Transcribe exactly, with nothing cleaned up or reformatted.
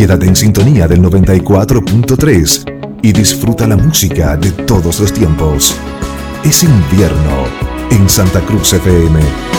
Quédate en sintonía del noventa y cuatro punto tres y disfruta la música de todos los tiempos. Es invierno en Santa Cruz F M.